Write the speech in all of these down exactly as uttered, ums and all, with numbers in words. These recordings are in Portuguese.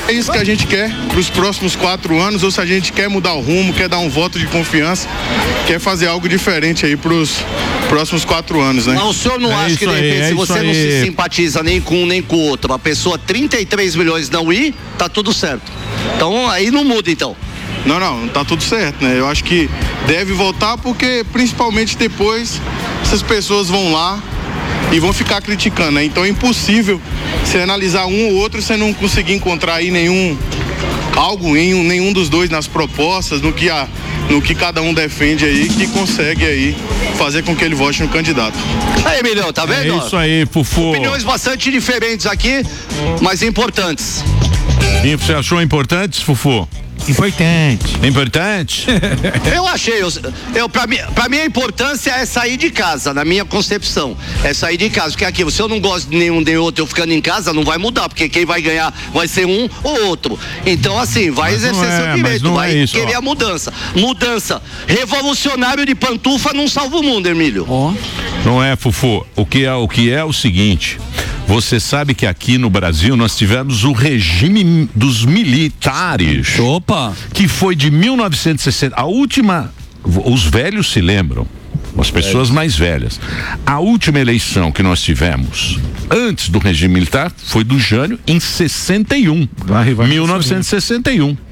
É isso que a gente quer para os próximos quatro anos, ou se a gente quer mudar o rumo, quer dar um voto de confiança, quer fazer algo diferente aí para os próximos quatro anos, né? Mas o senhor não é acha que, de repente, aí, se é você não se simpatiza nem com um nem com o outro, a pessoa trinta e três milhões não ir, tá tudo certo. Então, aí não muda, então. Não, não, tá tudo certo, né? Eu acho que deve voltar porque, principalmente depois, essas pessoas vão lá e vão ficar criticando, né? Então é impossível você analisar um ou outro e você não conseguir encontrar aí nenhum, algo em nenhum dos dois nas propostas, no que, a, no que cada um defende aí, que consegue aí fazer com que ele vote no candidato. Aí, Emilhão, tá vendo? É isso aí, Fufu. Opiniões bastante diferentes aqui, mas importantes. E você achou importantes, Fufu? Importante. Importante? Eu achei, eu, eu, pra, mim, pra mim a importância é sair de casa, na minha concepção. É sair de casa, porque aqui, se eu não gosto de nenhum nem outro, eu ficando em casa, não vai mudar, porque quem vai ganhar vai ser um ou outro. Então, assim, vai mas exercer é, seu direito, vai é isso, querer ó. a mudança. Mudança. Revolucionário de pantufa não salva o mundo, Emílio. Oh. Não é, Fufu. O que é o, que é o seguinte... Você sabe que aqui no Brasil nós tivemos o regime dos militares. Opa! Que foi de mil novecentos e sessenta. A última, os velhos se lembram, as pessoas mais velhas. A última eleição que nós tivemos antes do regime militar foi do Jânio em sessenta e um. Vai, vai, mil novecentos e sessenta e um.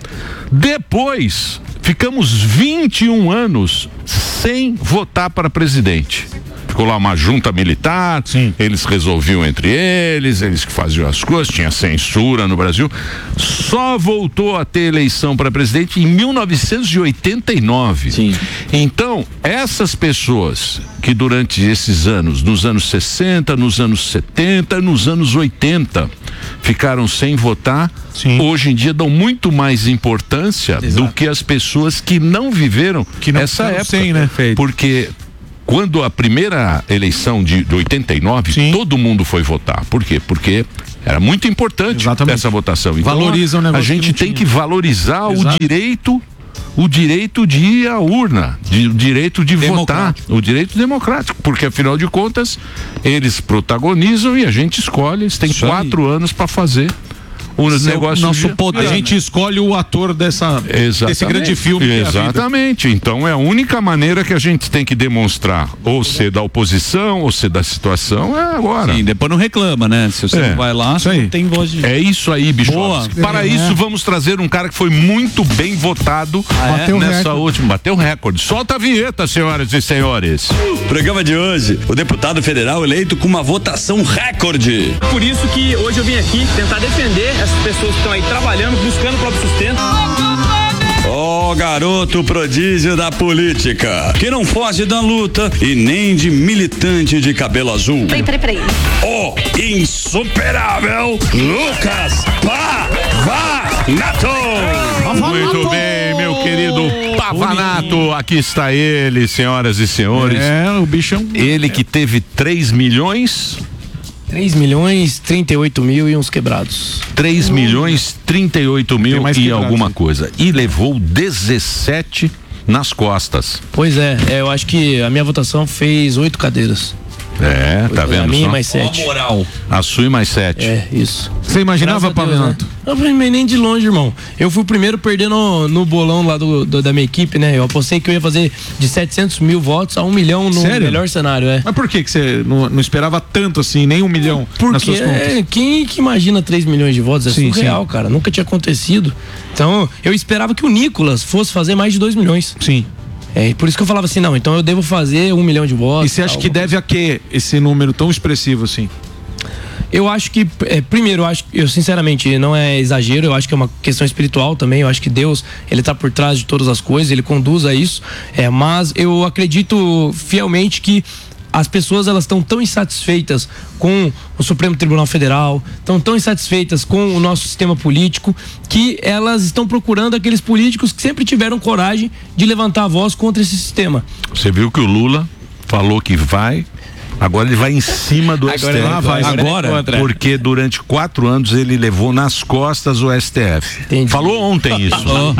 Depois, ficamos vinte e um anos sem votar para presidente. Ficou lá uma junta militar, Sim. eles resolviam entre eles, eles que faziam as coisas, tinha censura no Brasil. Só voltou a ter eleição para presidente em mil novecentos e oitenta e nove. Sim. Então, essas pessoas que durante esses anos, nos anos sessenta, nos anos setenta, nos anos oitenta, ficaram sem votar, Sim. hoje em dia dão muito mais importância Exato. do que as pessoas que não viveram que não, essa época. Sem, né? Porque quando a primeira eleição de, de oitenta e nove, Sim. todo mundo foi votar. Por quê? Porque era muito importante Exatamente. essa votação. Então, Valoriza o negócio. A gente que tem tinha. que valorizar Exato. o direito, o direito de ir à urna, de, o direito de votar, o direito democrático, porque afinal de contas eles protagonizam e a gente escolhe. Eles têm Isso quatro aí. anos para fazer. O Seu, negócio nosso de... poder. A gente escolhe o ator dessa, desse grande filme. Exatamente. Então é a única maneira que a gente tem que demonstrar, ou ser da oposição, ou ser da situação, é agora. Sim, depois não reclama, né? Se você é. não vai lá, você não tem voz de... É isso aí, bicho. Para é, isso, é. vamos trazer um cara que foi muito bem votado ah, é? nessa recorde. última. Bateu recorde. Solta a vinheta, senhoras e senhores. Programa de hoje, o deputado federal eleito com uma votação recorde. Por isso que hoje eu vim aqui tentar defender essas pessoas que estão aí trabalhando, buscando o próprio sustento. Ó, garoto prodígio da política, que não foge da luta e nem de militante de cabelo azul. Peraí, peraí, peraí. O insuperável Lucas Pavanato. Muito bem, meu querido Pavanato, aqui está ele, senhoras e senhores. É, o bichão. Ele que teve três milhões... três milhões, trinta e oito mil e uns quebrados. três milhões, trinta e oito mil e alguma coisa. E levou dezessete nas costas. Pois é, é, eu acho que a minha votação fez oito cadeiras. É, tá vendo? A minha mais sete. Oh, moral. A sua e mais sete. É, isso. Você imaginava, Pavanato? Não, nem de longe, irmão. Eu fui o primeiro perdendo no, no bolão lá do, do, da minha equipe, né? Eu apostei que eu ia fazer de setecentos mil votos a um milhão no Sério? melhor cenário, é. Mas por que que você não, não esperava tanto assim, nem um milhão Porque nas suas contas? É, quem que imagina três milhões de votos? É sim, surreal, sim. cara. Nunca tinha acontecido. Então, eu esperava que o Nicolas fosse fazer mais de dois milhões. Sim. É, por isso que eu falava assim, não, então eu devo fazer um milhão de votos. E você acha que deve a quê esse número tão expressivo assim? Eu acho que, é, primeiro, eu acho, eu sinceramente, não é exagero, eu acho que é uma questão espiritual também, eu acho que Deus, ele tá por trás de todas as coisas, ele conduz a isso, é, mas eu acredito fielmente que as pessoas, elas estão tão insatisfeitas com o Supremo Tribunal Federal, estão tão insatisfeitas com o nosso sistema político, que elas estão procurando aqueles políticos que sempre tiveram coragem de levantar a voz contra esse sistema. Você viu que o Lula falou que vai, agora ele vai em cima do agora S T F. Ele vai, agora, agora porque durante quatro anos ele levou nas costas o S T F. Entendi. Falou ontem isso.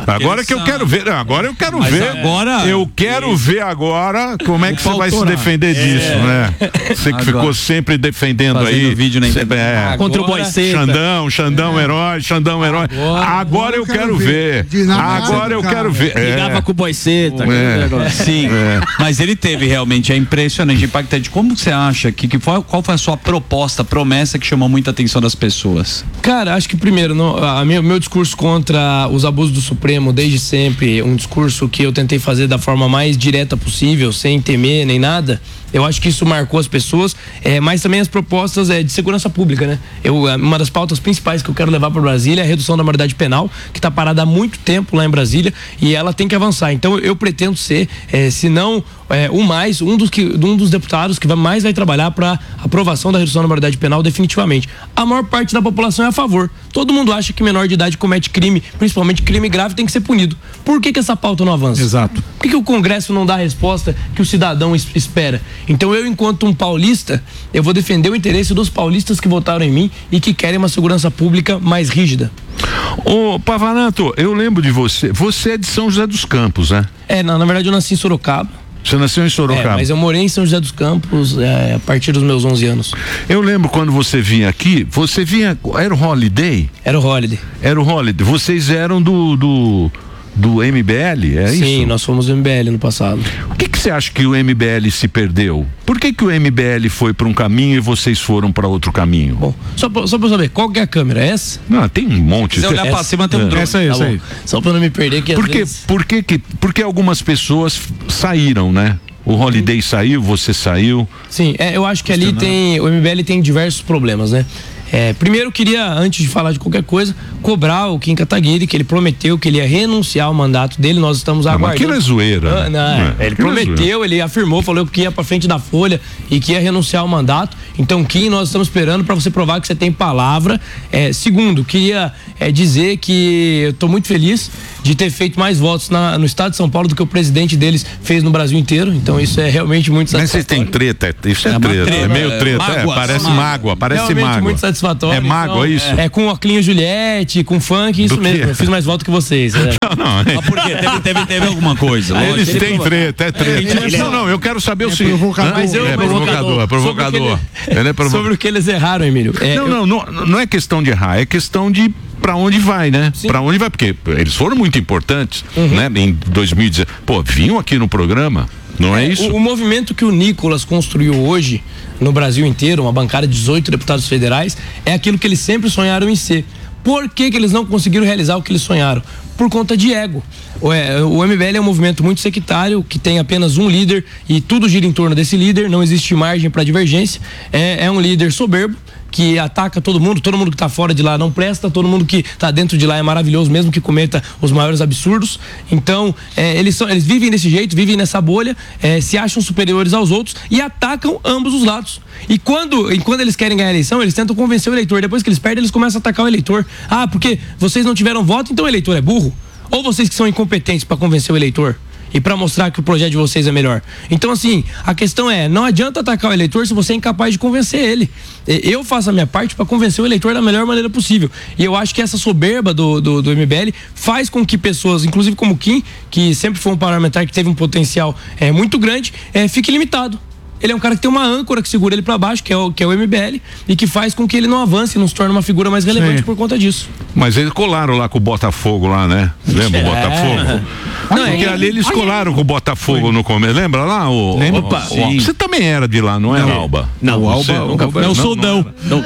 Agora que eu quero ver, agora eu quero Mas ver. agora- eu quero ver agora como é que você vai se defender disso, né? Você que Agora. ficou sempre defendendo Fazendo aí. vídeo na Cê- internet. é, Contra o Boiceta. Xandão, Xandão herói, Xandão herói. Agora, eu quero ver. Agora eu quero ver. É. Ligava com o Boiceta. É. Sim, mas ele teve realmente, é impressionante, impactante. Como você acha que, que foi, qual foi a sua proposta, promessa que chamou muita atenção das pessoas? Cara, acho que primeiro, no, a meu, meu discurso contra os abusos do Supremo, desde sempre, um discurso que eu tentei fazer da forma mais direta possível, sem temer nem nada. Eu acho que isso marcou as pessoas, é, mas também as propostas é, de segurança pública, né? Eu, uma das pautas principais que eu quero levar para Brasília é a redução da maioridade penal, que está parada há muito tempo lá em Brasília e ela tem que avançar. Então eu pretendo ser, é, se não é, o mais, um dos, que, um dos deputados que vai, mais vai trabalhar para aprovação da redução da maioridade penal definitivamente. A maior parte da população é a favor. Todo mundo acha que menor de idade comete crime, principalmente crime grave, tem que ser punido. Por que que essa pauta não avança? Exato. Por que que o Congresso não dá a resposta que o cidadão es- espera? Então eu, enquanto um paulista, eu vou defender o interesse dos paulistas que votaram em mim e que querem uma segurança pública mais rígida. Ô, Pavanato, eu lembro de você. Você é de São José dos Campos, né? É, na, na verdade eu nasci em Sorocaba. Você nasceu em Sorocaba. É, mas eu morei em São José dos Campos é, a partir dos meus onze anos. Eu lembro quando você vinha aqui, você vinha. Era o Holiday? Era o Holiday. Era o Holiday. Vocês eram do. do... Do M B L, é isso? Sim, nós fomos do M B L no passado. O que que você acha que o M B L se perdeu? Por que que o M B L foi para um caminho e vocês foram para outro caminho? Bom, só pra, só pra saber, qual que é a câmera? É essa? Não, tem um monte. Se você olhar pra cima, tem um drone. Essa aí, Tá essa bom. aí. Só pra não me perder que às Por que, vezes... por que que, porque algumas pessoas saíram, né? O Holiday saiu, você saiu. Sim, é, eu acho que ali tem. O M B L tem diversos problemas, né? É, primeiro, eu queria, antes de falar de qualquer coisa, cobrar o Kim Kataguiri, que ele prometeu que ele ia renunciar ao mandato dele. Nós estamos Não, mas aguardando. aquilo é zoeira. Ah, não, É, ele aquilo é prometeu, zoeira. ele afirmou, falou que ia pra frente da Folha e que ia renunciar ao mandato. Então, Kim, nós estamos esperando para você provar que você tem palavra. É, segundo, queria é, dizer que eu tô muito feliz de ter feito mais votos na, no estado de São Paulo do que o presidente deles fez no Brasil inteiro. Então, isso é realmente muito Mas vocês satisfatório. têm treta, é- isso é, É uma treta, treta, é meio é, treta, é, mágoa, parece mágoa. mágoa, parece Realmente mágoa. muito satisfatório. É mágoa, então, isso? É com o Oclinho Juliette, com funk, isso Do mesmo. quê? Eu fiz mais voto que vocês. É. Não, não, é. Mas por quê? Teve, teve, teve alguma coisa? Eles lógico. têm treta, é treta. ele é- não, não, eu quero saber o seguinte. provocador. Mas eu- é mas provocador, é provocador. Sobre, Ele é provo- sobre o que eles erraram, Emílio. É, Não, eu- não, não, não é questão de errar, é questão de pra onde vai, né? Pra onde vai, porque eles foram muito importantes, Uhum. né? Em dois mil e dezesseis. Pô, vinham aqui no programa, não é, isso? O, o movimento que o Nicolas construiu hoje no Brasil inteiro, uma bancada de dezoito deputados federais, é aquilo que eles sempre sonharam em ser. Por que que eles não conseguiram realizar o que eles sonharam? Por conta de ego. O, é, o M B L é um movimento muito sectário, que tem apenas um líder e tudo gira em torno desse líder, não existe margem para divergência. É, é um líder soberbo, que ataca todo mundo, todo mundo que tá fora de lá não presta, todo mundo que tá dentro de lá é maravilhoso, mesmo que cometa os maiores absurdos. Então, é, eles, são, eles vivem desse jeito, vivem nessa bolha, é, se acham superiores aos outros e atacam ambos os lados. E quando, e quando eles querem ganhar a eleição, eles tentam convencer o eleitor. Depois que eles perdem, eles começam a atacar o eleitor. Ah, porque vocês não tiveram voto, então o eleitor é burro? Ou vocês que são incompetentes para convencer o eleitor? E para mostrar que o projeto de vocês é melhor. Então, assim, a questão é, não adianta atacar o eleitor se você é incapaz de convencer ele. Eu faço a minha parte para convencer o eleitor da melhor maneira possível. E eu acho que essa soberba do, do, do M B L faz com que pessoas, inclusive como o Kim, que sempre foi um parlamentar que teve um potencial é, muito grande, é, fique limitado. Ele é um cara que tem uma âncora que segura ele para baixo, que é, o, que é o M B L, e que faz com que ele não avance, não se torne uma figura mais relevante Sim. por conta disso. Mas eles colaram lá com o Botafogo lá, né? Lembra o É. Botafogo? Não, Porque é- ali eles colaram com o Botafogo no começo. Lembra lá? O, Lembro, o- pá. o- Você também era de lá, não era, Alba? Não, o Alba- Alba, Alba- eu sou não. Não,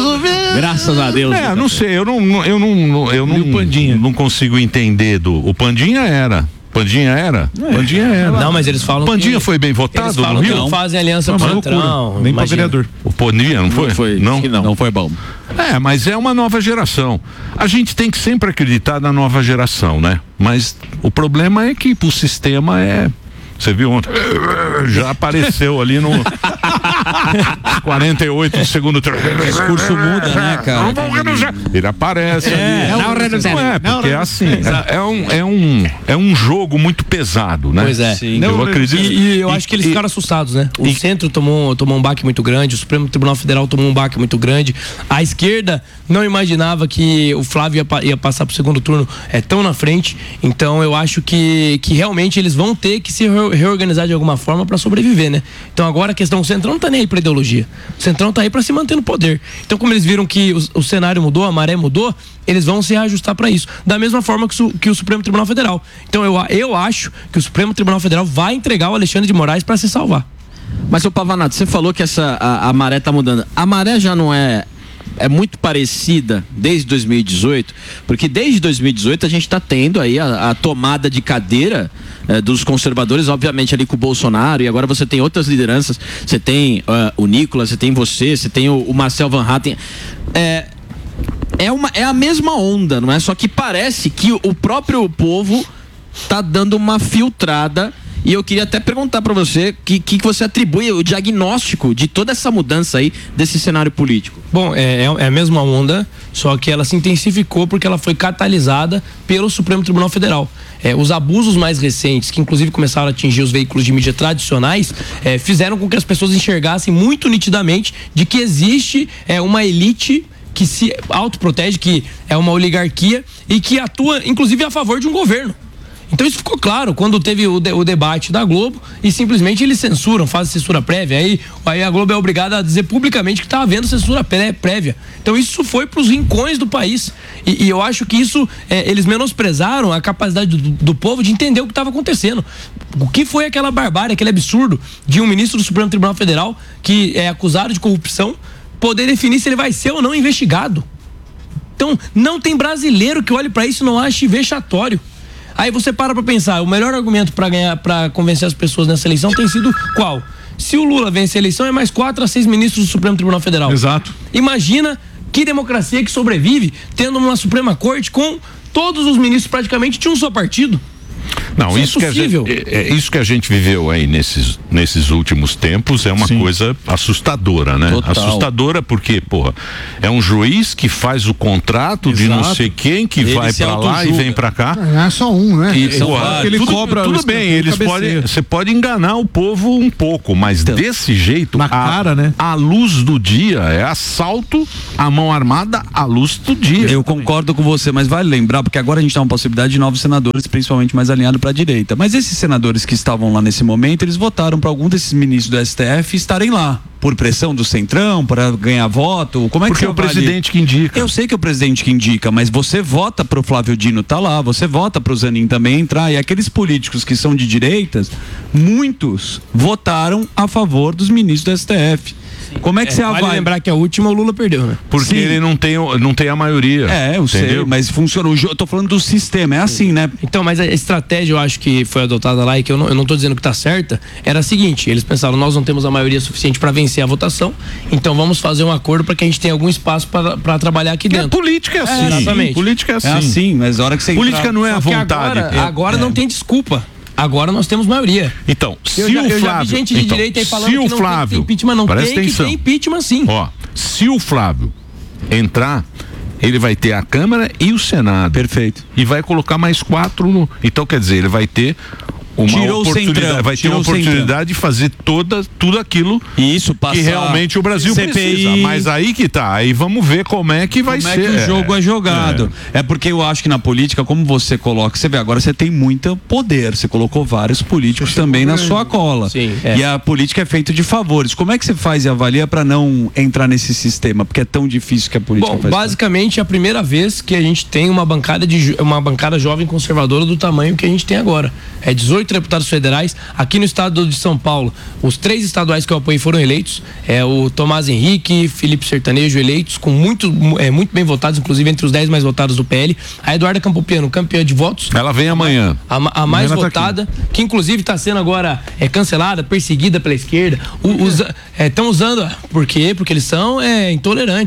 Graças a Deus. É, não sei, eu não, eu não, eu não, E o Pandinha? não consigo entender do. O Pandinha era. Pandinha era? Pandinha era. Não, mas eles falam Pandinha que, foi bem eles votado falam no que Rio? não fazem aliança Foi com uma o loucura. Centrão. Nem pra imagina. vereador. O Pandinha, não foi? Não foi, Não? não. não foi bom. É, mas é uma nova geração. A gente tem que sempre acreditar na nova geração, né? Mas o problema é que o sistema é. Você viu ontem? Já apareceu ali no. quarenta e oito do segundo turno. O discurso muda, né, cara? Ele aparece. É, ali. não, não, não é, porque é assim. É, é, um, é, um, é um jogo muito pesado, né? Pois é. Sim. Não, eu acredito. E, e eu acho que eles e, ficaram assustados, né? O e, centro tomou, tomou um baque muito grande, o Supremo Tribunal Federal tomou um baque muito grande. A esquerda não imaginava que o Flávio ia, ia passar pro segundo turno é, tão na frente. Então eu acho que, que realmente eles vão ter que se reorganizar de alguma forma para sobreviver, né? Então agora a questão, o Centrão não tá nem aí pra ideologia. O Centrão tá aí para se manter no poder. Então como eles viram que o, o cenário mudou, a maré mudou, eles vão se reajustar para isso. Da mesma forma que, que o Supremo Tribunal Federal. Então eu, eu acho que o Supremo Tribunal Federal vai entregar o Alexandre de Moraes para se salvar. Mas, ô Pavanato, você falou que essa, a, a maré tá mudando. A maré já não é... é muito parecida desde dois mil e dezoito, porque desde dois mil e dezoito a gente está tendo aí a, a tomada de cadeira eh, dos conservadores, obviamente ali com o Bolsonaro, e agora você tem outras lideranças, você tem uh, o Nicolas, você tem você, você tem o, o Marcel Van Hatten. É, é, uma, é a mesma onda, não é? Só que parece que o próprio povo tá dando uma filtrada. E eu queria até perguntar para você que, que você atribui o diagnóstico de toda essa mudança aí desse cenário político. Bom, é, é a mesma onda, só que ela se intensificou porque ela foi catalisada pelo Supremo Tribunal Federal. É, os abusos mais recentes, que inclusive começaram a atingir os veículos de mídia tradicionais, é, fizeram com que as pessoas enxergassem muito nitidamente de que existe é, uma elite que se autoprotege, que é uma oligarquia e que atua inclusive a favor de um governo. Então isso ficou claro quando teve o, de, o debate da Globo e simplesmente eles censuram, fazem censura prévia. Aí, aí a Globo é obrigada a dizer publicamente que está havendo censura pré, prévia. Então isso foi para os rincões do país. E, e eu acho que isso, é, eles menosprezaram a capacidade do, do povo de entender o que estava acontecendo. O que foi aquela barbárie, aquele absurdo de um ministro do Supremo Tribunal Federal que é acusado de corrupção poder definir se ele vai ser ou não investigado. Então não tem brasileiro que olhe para isso e não ache vexatório. Aí você para pra pensar, o melhor argumento para ganhar, para convencer as pessoas nessa eleição tem sido qual? Se o Lula vence a eleição, é mais quatro a seis ministros do Supremo Tribunal Federal. Exato. Imagina que democracia que sobrevive tendo uma Suprema Corte com todos os ministros praticamente de um só partido. Não, isso, isso, que a gente, é, isso que a gente viveu aí nesses, nesses últimos tempos é uma Sim. coisa assustadora, né? Total. Assustadora porque, porra, é um juiz que faz o contrato Exato. de não sei quem que ele vai pra lá e vem pra cá. Não é só um, né? E, porra, ele tudo, cobra tudo bem, eles podem, você pode enganar o povo um pouco, mas então, desse jeito, na a, cara, né? A luz do dia é assalto à mão armada à luz do dia. Eu concordo com você, mas vale lembrar, porque agora a gente tem uma possibilidade de novos senadores, principalmente mais alinhados para a direita. Mas esses senadores que estavam lá nesse momento, eles votaram para algum desses ministros do S T F estarem lá. Por pressão do Centrão, para ganhar voto? Como é Porque que é o presidente que indica. Eu sei que é o presidente que indica, mas você vota pro Flávio Dino tá lá, você vota pro Zanin também entrar, e aqueles políticos que são de direitas, muitos votaram a favor dos ministros do S T F. Como é que é, você vale avalia? Lembrar que a última o Lula perdeu, né? Porque Sim. ele não tem, não tem a maioria. É, eu entendeu? sei, mas funciona. Eu tô falando do sistema, é assim, né? Então, mas a estratégia, eu acho que foi adotada lá e que eu não, eu não tô dizendo que tá certa, era a seguinte: eles pensaram, nós não temos a maioria suficiente para vencer a votação, então vamos fazer um acordo para que a gente tenha algum espaço para trabalhar aqui dentro. É, política é assim. É, exatamente. Política é assim. É assim, mas a hora que você Política entrar... não é a vontade. Agora, é, agora é. não tem desculpa. Agora nós temos maioria. Então, se eu já, o eu Flávio, já vi gente de então, direita aí falando se o que não Flávio, tem, tem impeachment, não tem, atenção. que tem impeachment sim. Ó, se o Flávio entrar, ele vai ter a Câmara e o Senado. Perfeito. E vai colocar mais quatro no... Então, quer dizer, ele vai ter uma Tirou oportunidade, centrão, vai ter uma oportunidade de fazer toda, tudo aquilo Isso, que realmente o Brasil C P I. precisa. Mas aí que tá, aí vamos ver como é que vai como ser. Como é que o jogo é, é jogado. É. é porque eu acho que na política, como você coloca, você vê, agora você tem muito poder, você colocou vários políticos você também na sua cola. Sim, é. E a política é feita de favores. Como é que você faz e avalia para não entrar nesse sistema? Porque é tão difícil que a política Bom, faz. basicamente é a primeira vez que a gente tem uma bancada, de, uma bancada jovem conservadora do tamanho que a gente tem agora. É dezoito deputados federais. Aqui no estado de São Paulo, os três estaduais que eu apoiei foram eleitos. É o Tomás Henrique, Felipe Sertanejo eleitos, com muito, é, muito bem votados, inclusive entre os dez mais votados do P L. A Eduarda Campopiano, campeã de votos. Ela vem amanhã. A, a, a mais votada, tá que inclusive está sendo agora é, cancelada, perseguida pela esquerda. Estão é, usando. Por quê? Porque eles são é, intolerantes.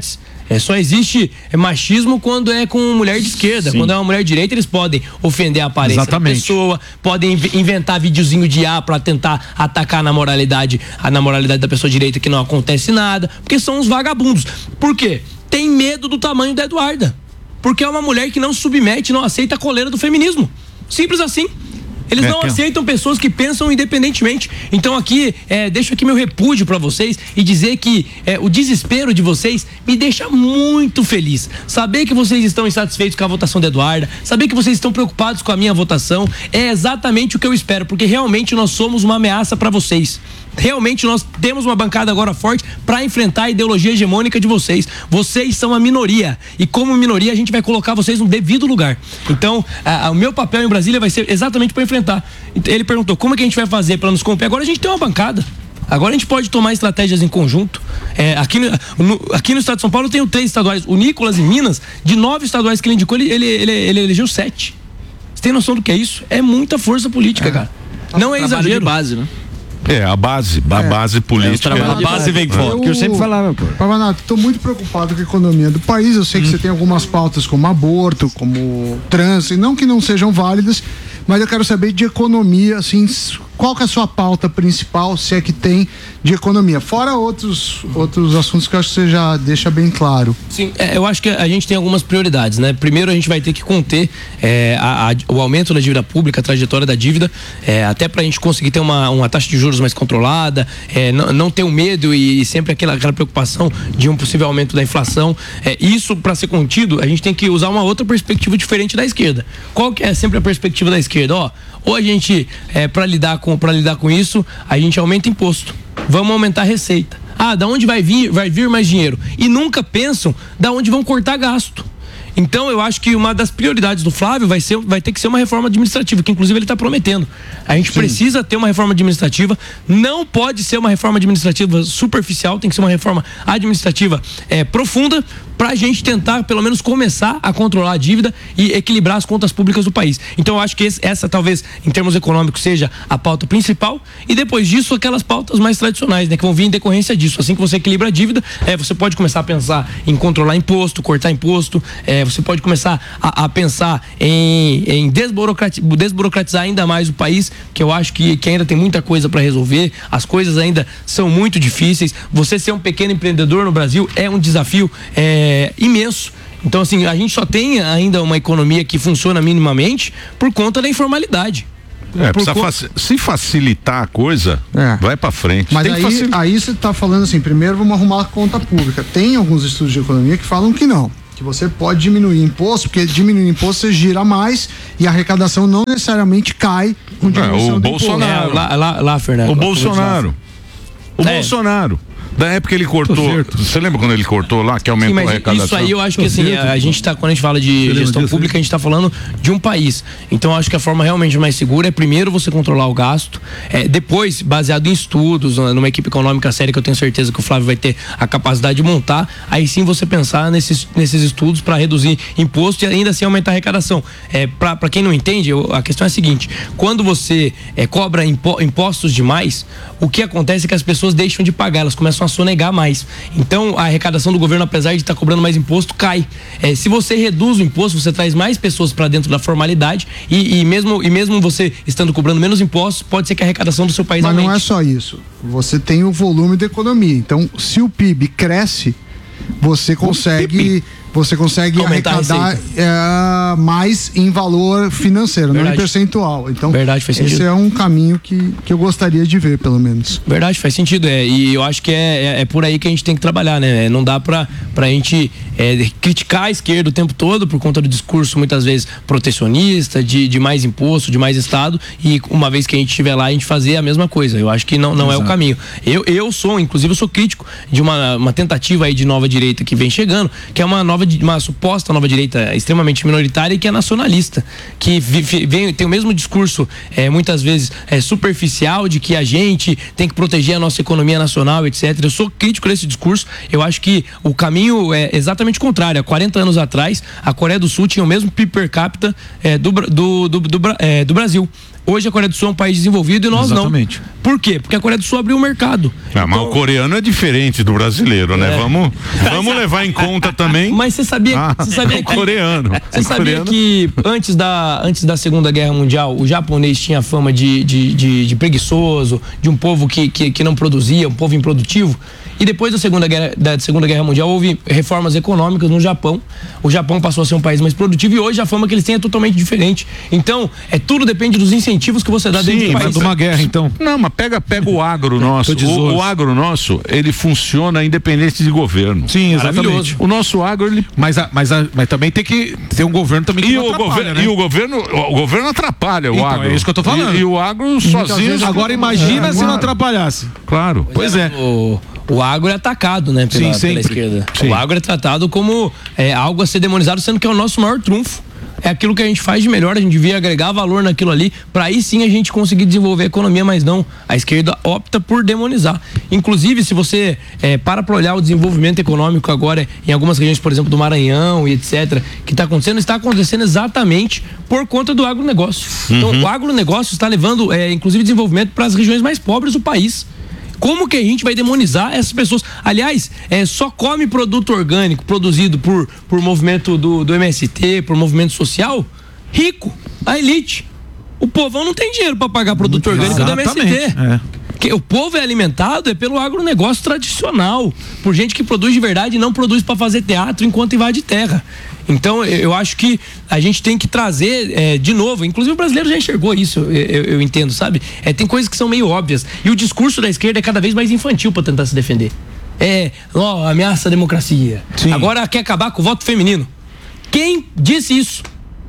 É, só existe machismo quando é com mulher de esquerda. Sim. Quando é uma mulher de direita, eles podem ofender a aparência Exatamente. da pessoa, podem inventar videozinho de A pra tentar atacar na moralidade, na moralidade da pessoa direita, que não acontece nada, porque são uns vagabundos. Por quê? Tem medo do tamanho da Eduarda. Porque é uma mulher que não submete, não aceita a coleira do feminismo. Simples assim. Eles não é, aceitam pessoas que pensam independentemente. Então aqui, é, deixo aqui meu repúdio para vocês e dizer que é, o desespero de vocês me deixa muito feliz. Saber que vocês estão insatisfeitos com a votação da Eduarda, saber que vocês estão preocupados com a minha votação, é exatamente o que eu espero, porque realmente nós somos uma ameaça para vocês. Realmente nós temos uma bancada agora forte para enfrentar a ideologia hegemônica de vocês. Vocês são a minoria e como minoria a gente vai colocar vocês no devido lugar. Então, a, a, o meu papel em Brasília vai ser exatamente para enfrentar. Ele perguntou como é que a gente vai fazer para nos competir. Agora a gente tem uma bancada. Agora a gente pode tomar estratégias em conjunto. É, aqui, no, no, aqui no estado de São Paulo eu tenho três estaduais. O Nicolas em Minas, de nove estaduais que ele indicou, ele, ele, ele, ele elegeu sete. Você tem noção do que é isso? É muita força política, é. cara. Não é exagero. De base, né? É, a base, a é. base política. É, a base vem fora. Eu, que eu sempre falava, pô. Pavanato, estou muito preocupado com a economia do país. Eu sei que hum. você tem algumas pautas como aborto, como trânsito, não que não sejam válidas, mas eu quero saber de economia, assim, qual que é a sua pauta principal, se é que tem, de economia? Fora outros, outros assuntos que eu acho que você já deixa bem claro. Sim, é, eu acho que a gente tem algumas prioridades, né? Primeiro a gente vai ter que conter é, a, a, o aumento da dívida pública, a trajetória da dívida, é, até pra gente conseguir ter uma, uma taxa de juros mais controlada, é, não, não ter o medo e, e sempre aquela, aquela preocupação de um possível aumento da inflação. É, isso, para ser contido, a gente tem que usar uma outra perspectiva diferente da esquerda. Qual que é sempre a perspectiva da esquerda? Ó, ou a gente, é, para lidar com para lidar com isso, a gente aumenta imposto. Vamos aumentar a receita. Ah, da onde vai vir, vai vir mais dinheiro? E nunca pensam da onde vão cortar gasto. Então eu acho que uma das prioridades do Flávio vai, ser, vai ter que ser uma reforma administrativa, que inclusive ele está prometendo. A gente Sim. precisa ter uma reforma administrativa, não pode ser uma reforma administrativa superficial, tem que ser uma reforma administrativa é, profunda, para a gente tentar pelo menos começar a controlar a dívida e equilibrar as contas públicas do país. Então eu acho que esse, essa talvez em termos econômicos seja a pauta principal e depois disso aquelas pautas mais tradicionais, né, que vão vir em decorrência disso. Assim que você equilibra a dívida, é, você pode começar a pensar em controlar imposto, cortar imposto, é, você pode começar a, a pensar em, em desburocratizar, desburocratizar ainda mais o país, que eu acho que, que ainda tem muita coisa para resolver, as coisas ainda são muito difíceis. Você ser um pequeno empreendedor no Brasil é um desafio é, É, imenso. Então, assim, a gente só tem ainda uma economia que funciona minimamente por conta da informalidade. É, precisa co... faci- se facilitar a coisa, é. vai pra frente. Mas tem aí, facil... aí você tá falando assim, primeiro vamos arrumar a conta pública. Tem alguns estudos de economia que falam que não, que você pode diminuir imposto, porque diminuir imposto você gira mais e a arrecadação não necessariamente cai com diminuição é, o do Bolsonaro. É, lá, lá, lá, Fernando. O Bolsonaro. O é. Bolsonaro. Da época ele cortou. Você lembra quando ele cortou lá, que aumentou Sim, a arrecadação? Isso aí eu acho que assim, a, a gente tá, quando a gente fala de gestão pública, a gente tá falando de um país. Então eu acho que a forma realmente mais segura é primeiro você controlar o gasto, é, depois, baseado em estudos, numa equipe econômica séria que eu tenho certeza que o Flávio vai ter a capacidade de montar, aí sim você pensar nesses, nesses estudos para reduzir imposto e ainda assim aumentar a arrecadação. É, para quem não entende, eu, a questão é a seguinte: quando você é, cobra impo, impostos demais, o que acontece é que as pessoas deixam de pagar, elas começam a sonegar mais. Então a arrecadação do governo, apesar de estar tá cobrando mais imposto, cai. É, se você reduz o imposto, você traz mais pessoas para dentro da formalidade e, e, mesmo, e mesmo você estando cobrando menos impostos, pode ser que a arrecadação do seu país Mas aumente. Mas não é só isso. Você tem o volume da economia. Então, se o P I B cresce, você consegue... Você consegue aumentar arrecadar é, mais em valor financeiro, Verdade. não em percentual. Então, Verdade, faz esse sentido. é um caminho que, que eu gostaria de ver, pelo menos. Verdade, faz sentido. É, e eu acho que é, é, é por aí que a gente tem que trabalhar, né? Não dá pra, pra gente é, criticar a esquerda o tempo todo por conta do discurso, muitas vezes, protecionista, de, de mais imposto, de mais Estado, e uma vez que a gente estiver lá, a gente fazer a mesma coisa. Eu acho que não, não é o caminho. Eu, eu sou, inclusive, eu sou crítico de uma, uma tentativa aí de nova direita que vem chegando, que é uma nova uma suposta nova direita extremamente minoritária e que é nacionalista, que vem, tem o mesmo discurso é, muitas vezes é, superficial de que a gente tem que proteger a nossa economia nacional, etcétera. Eu sou crítico desse discurso. Eu acho que o caminho é exatamente o contrário. Há quarenta anos atrás, a Coreia do Sul tinha o mesmo P I B per capita é, do, do, do, do, é, do Brasil. Hoje a Coreia do Sul é um país desenvolvido e nós Exatamente. não. Por quê? Porque a Coreia do Sul abriu o mercado. Ah, mas então, o coreano é diferente do brasileiro, né? É. Vamos, vamos levar em conta também. Mas você sabia, ah, você sabia o que coreano. Você o sabia coreano... que antes da, antes da Segunda Guerra Mundial, o japonês tinha fama de, de, de, de preguiçoso, de um povo que, que, que não produzia, um povo improdutivo. E depois da Segunda Guerra, da Segunda Guerra Mundial houve reformas econômicas no Japão. O Japão passou a ser um país mais produtivo e hoje a fama que eles têm é totalmente diferente. Então, é tudo depende dos incentivos que você dá Sim, dentro do país. Mas de uma guerra, então. Não, mas pega, pega o agro nosso. O, o agro nosso, ele funciona independente de governo. Sim, exatamente. O nosso agro, ele. Mas, a, mas, a, mas também tem que ter um governo também que e não o atrapalha, governo, né? E o governo, o governo atrapalha então, o agro. É isso que eu tô falando. E, e o agro sozinho. Agora imagina é, se não atrapalhasse. Claro. Pois é. O, o agro é atacado, né, pela, Sim, pela esquerda. Sim. O agro é tratado como é, algo a ser demonizado, sendo que é o nosso maior trunfo. É aquilo que a gente faz de melhor, a gente devia agregar valor naquilo ali, para aí sim a gente conseguir desenvolver a economia, mas não. A esquerda opta por demonizar. Inclusive, se você é, para para olhar o desenvolvimento econômico agora em algumas regiões, por exemplo, do Maranhão e etcétera, que está acontecendo, está acontecendo exatamente por conta do agronegócio. Uhum. Então, o agronegócio está levando, é, inclusive, desenvolvimento para as regiões mais pobres do país. Como que a gente vai demonizar essas pessoas? Aliás, é, só come produto orgânico produzido por, por movimento do, do M S T, por movimento social, rico, a elite. O povão não tem dinheiro para pagar produto Muito orgânico exatamente. do M S T. É. Que o povo é alimentado é pelo agronegócio tradicional, por gente que produz de verdade e não produz para fazer teatro enquanto invade terra. Então, eu acho que a gente tem que trazer é, de novo, inclusive o brasileiro já enxergou isso, eu, eu, eu entendo, sabe? É, tem coisas que são meio óbvias. E o discurso da esquerda é cada vez mais infantil para tentar se defender. É, ó, ameaça a democracia. Sim. Agora quer acabar com o voto feminino. Quem disse isso?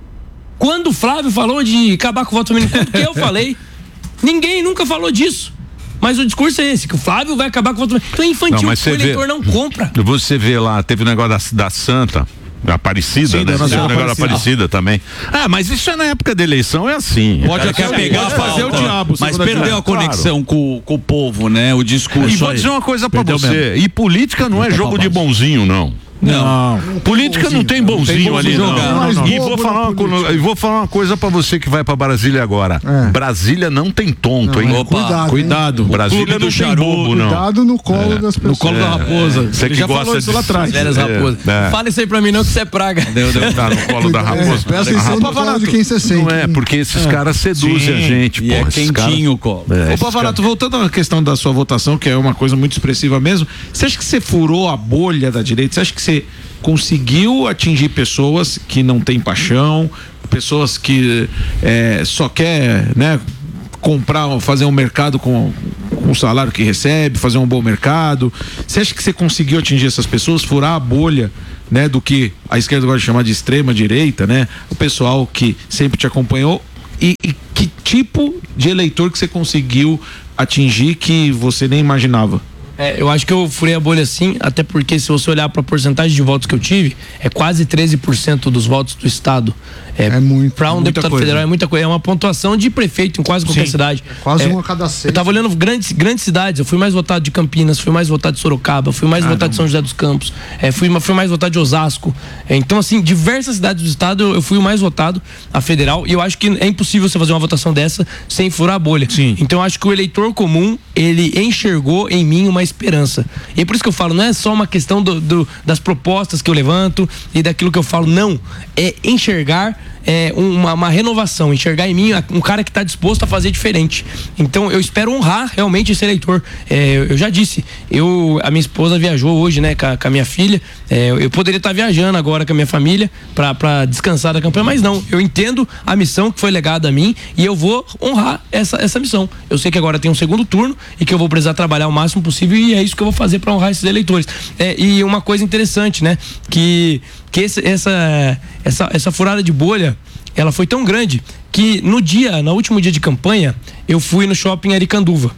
Quando o Flávio falou de acabar com o voto feminino? Quando que eu falei? Ninguém nunca falou disso. Mas o discurso é esse, que o Flávio vai acabar com o voto feminino. Então é infantil, não, o eleitor vê, não compra. Você vê lá, teve o negócio da, da Santa. Aparecida, Sim, né? Tem um negócio Aparecida também. Ah, mas isso é na época da eleição, é assim. Pode até pegar a fazer o diabo. Mas perdeu a conexão claro. com, com o povo, né? O discurso. E vou dizer uma coisa pra perdeu você. Mesmo. E política não, não é jogo de bonzinho, não. Não. não. Política não tem bonzinho, não tem bonzinho ali, não. não, não. E vou falar, uma, vou falar uma coisa pra você que vai pra Brasília agora. É. Brasília não tem tonto, não, hein? Opa, cuidado. Cuidado. Brasília não tem bobo, não. Cuidado no colo é. das pessoas. No colo é. da raposa. Você que já gosta falou isso de... lá atrás. Velhas é. raposas. É. Fala isso aí pra mim não, que você é praga. Deu, deu. Tá no colo da raposa. Presta atenção no colo de quem você sente. Não é, porque esses caras seduzem a gente. E é quentinho o colo. Ô, Pavanato, voltando à questão da sua votação, que é uma coisa muito expressiva mesmo, você acha que você furou a bolha da direita? Você acha que você conseguiu atingir pessoas que não têm paixão, pessoas que é, só quer, né, comprar, fazer um mercado com, com o salário que recebe, fazer um bom mercado? Você acha que você conseguiu atingir essas pessoas, furar a bolha, né, do que a esquerda gosta de chamar de extrema direita, né? O pessoal que sempre te acompanhou, e, e que tipo de eleitor que você conseguiu atingir que você nem imaginava? É, eu acho que eu furei a bolha sim, até porque se você olhar para a porcentagem de votos que eu tive, é quase treze por cento dos votos do estado. É, é muito. Para um deputado coisa. federal é muita coisa. É uma pontuação de prefeito em quase qualquer sim. cidade. É quase é, um a cada seis. Eu tava olhando grandes, grandes cidades. Eu fui mais votado de Campinas, fui mais votado de Sorocaba, fui mais ah, votado não. de São José dos Campos, é, fui, fui mais votado de Osasco. É, então, assim, diversas cidades do estado eu, eu fui o mais votado a federal. E eu acho que é impossível você fazer uma votação dessa sem furar a bolha. Sim. Então, eu acho que o eleitor comum, ele enxergou em mim uma esperança. E é por isso que eu falo, não é só uma questão do, do, das propostas que eu levanto e daquilo que eu falo, não. É enxergar é, uma, uma renovação, enxergar em mim um cara que está disposto a fazer diferente. Então eu espero honrar realmente esse eleitor. É, eu já disse, eu, a minha esposa viajou hoje, né, com a, com a minha filha. É, eu poderia estar viajando agora com a minha família para descansar da campanha, mas não. Eu entendo a missão que foi legada a mim e eu vou honrar essa, essa missão. Eu sei que agora tem um segundo turno e que eu vou precisar trabalhar o máximo possível e é isso que eu vou fazer para honrar esses eleitores. É, e uma coisa interessante, né, que que esse, essa, essa, essa furada de bolha, ela foi tão grande que no dia, no último dia de campanha, eu fui no shopping Aricanduva.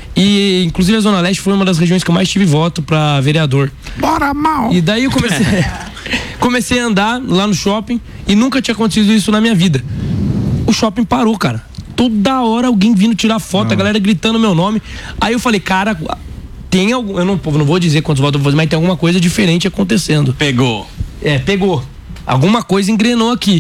E inclusive a Zona Leste foi uma das regiões que eu mais tive voto para vereador. Bora mal! E daí eu comecei, comecei a andar lá no shopping e nunca tinha acontecido isso na minha vida. O shopping parou, cara. Toda hora alguém vindo tirar foto, não. A galera gritando meu nome. Aí eu falei, cara, tem algum. Eu não, não vou dizer quantos votos eu vou fazer, mas tem alguma coisa diferente acontecendo. Pegou. É, pegou. Alguma coisa engrenou aqui.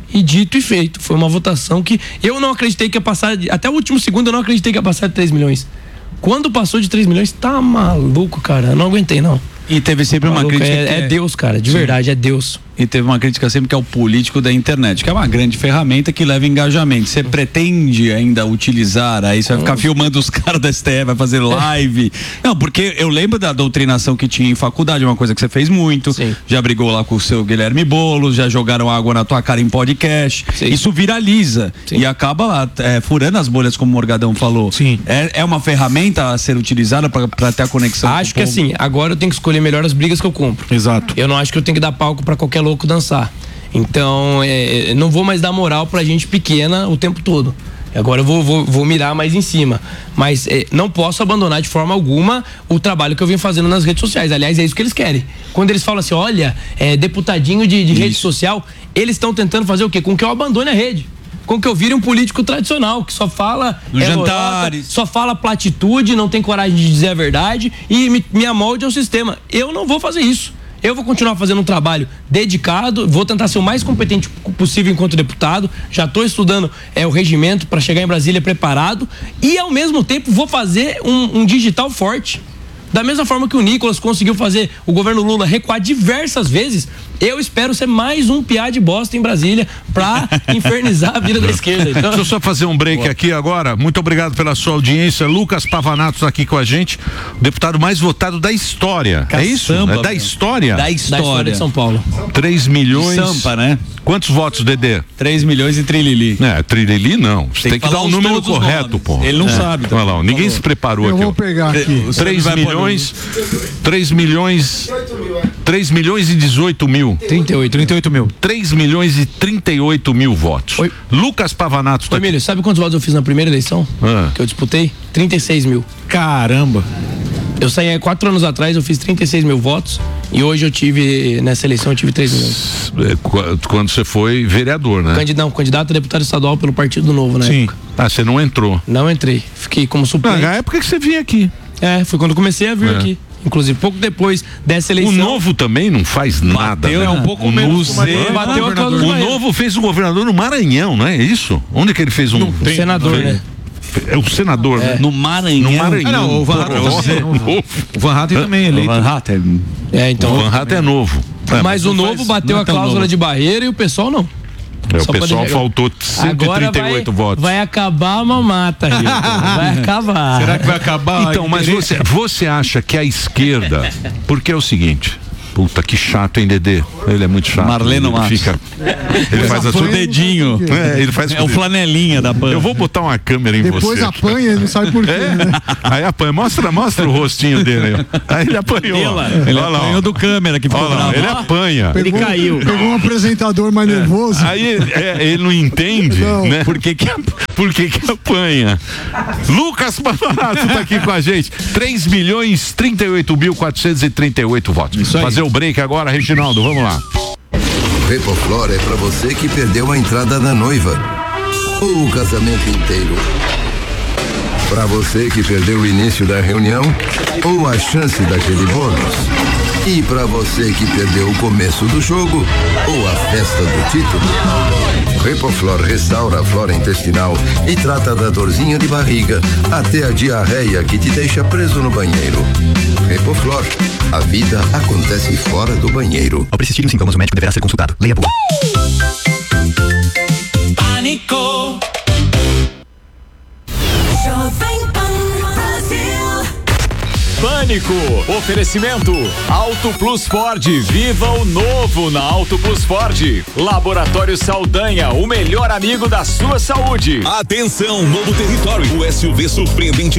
e dito e feito. Foi uma votação que eu não acreditei que ia passar, de, até o último segundo eu não acreditei que ia passar de três milhões. Quando passou de três milhões, tá maluco, cara. Eu não aguentei, não. E teve sempre uma Maluco, crítica. É, que é Deus, cara, de Sim. verdade, é Deus. E teve uma crítica sempre que é o político da internet, que é uma grande ferramenta que leva engajamento. Você pretende ainda utilizar, aí você vai ficar filmando os caras da S T F, vai fazer live. Não, porque eu lembro da doutrinação que tinha em faculdade, uma coisa que você fez muito. Sim. Já brigou lá com o seu Guilherme Boulos, já jogaram água na tua cara em podcast. Sim. Isso viraliza. Sim. E acaba lá, é, furando as bolhas, como o Morgadão falou. Sim. É, é uma ferramenta a ser utilizada para ter a conexão. Acho com que o povo. assim, agora eu tenho que escolher melhor as brigas que eu compro. Exato. Eu não acho que eu tenho que dar palco pra qualquer louco dançar. Então, é, não vou mais dar moral pra gente pequena o tempo todo. Agora eu vou, vou, vou mirar mais em cima. Mas é, não posso abandonar de forma alguma o trabalho que eu venho fazendo nas redes sociais. Aliás, é isso que eles querem. Quando eles falam assim, olha, é, deputadinho de, de rede social, eles estão tentando fazer o quê? Com que eu abandone a rede. Com que eu vire um político tradicional, que só fala Nos é, jantares. Só fala platitude, não tem coragem de dizer a verdade e me, me amolde ao sistema. Eu não vou fazer isso. Eu vou continuar fazendo um trabalho dedicado, vou tentar ser o mais competente possível enquanto deputado. Já estou estudando é, o regimento para chegar em Brasília preparado e, ao mesmo tempo, vou fazer um, um digital forte. Da mesma forma que o Nicolas conseguiu fazer o governo Lula recuar diversas vezes, eu espero ser mais um piá de bosta em Brasília pra infernizar a vida da esquerda. Então... Deixa eu só fazer um break Boa. aqui agora. Muito obrigado pela sua audiência. Lucas Pavanato está aqui com a gente, o deputado mais votado da história. Caçamba, é isso? É da história? Da história. Da história de São Paulo. três milhões. De Sampa, né? Quantos votos, Dedê? três milhões e trilili. É, trilili não. Você tem, tem que, que dar o um número correto, pô. Ele não é. sabe. Olha lá, ninguém falou. se preparou eu aqui. Eu vou pegar aqui. três milhões. três milhões. três milhões e dezoito mil. trinta e oito, trinta e oito mil. três milhões e trinta e oito mil votos. Oi. Lucas Pavanato está aqui. Emílio, sabe quantos votos eu fiz na primeira eleição? Ah. Que eu disputei? trinta e seis mil. Caramba. Eu saí há quatro anos atrás, eu fiz trinta e seis mil votos e hoje eu tive, nessa eleição, eu tive três milhões. Quando você foi vereador, né? Candidato, não, candidato a deputado estadual pelo Partido Novo, na Sim. época. Ah, você não entrou? Não entrei. Fiquei como suplente. Na época que você vinha aqui. É, foi quando comecei a vir é. aqui. Inclusive, pouco depois dessa eleição. O Novo também não faz nada. Bateu, né? é um pouco menos. Bateu a O Novo fez um governador no Maranhão, não é isso? Onde que ele fez um... Não, um senador, fez, né? É o senador, é. né? No Maranhão. No Maranhão. Ah, não, o Van Hatten também. O Van Hatten também é eleito. O Van Hatten. É, então. O Van Hatten é novo. É, mas o Novo faz, bateu a cláusula novo. de barreira e o pessoal não. É, o pessoal faltou cento e trinta e oito vai, votos. Vai acabar a mamata, Rio. Vai acabar. Será que vai acabar? Então, mas você, você acha que a esquerda... Porque é o seguinte... Puta, que chato, hein, Dedê? Ele é muito chato. Marleno Matos. Fica... Ele faz assim, o dedinho. É, ele faz é o flanelinha da Pan. Eu vou botar uma câmera em Depois você. Depois apanha, ele não sabe por quê, é. né? Aí apanha. Mostra, mostra o rostinho dele aí. Aí ele apanhou. Ele, ele apanhou do câmera que ficou bravo. Ele apanha. Pegou, ele caiu. Pegou um apresentador mais nervoso. Aí é, ele não entende, não. né? Por que que, por que que apanha? Lucas Pavanato tá aqui com a gente. três milhões trinta e oito mil quatrocentos e trinta e oito votos. Fazer o break agora, Reginaldo, vamos lá. Repoflor é pra você que perdeu a entrada da noiva ou o casamento inteiro. Pra você que perdeu o início da reunião ou a chance daquele bônus. E pra você que perdeu o começo do jogo ou a festa do título. Repoflor restaura a flora intestinal e trata da dorzinha de barriga até a diarreia que te deixa preso no banheiro. Repoflor, a vida acontece fora do banheiro. Ao persistirem os sintomas, o médico deverá ser consultado. Leia por... Pânico. Pânico, oferecimento Auto Plus Ford, viva o novo na Auto Plus Ford. Laboratório Saldanha, o melhor amigo da sua saúde. Atenção, novo território, o S U V surpreendente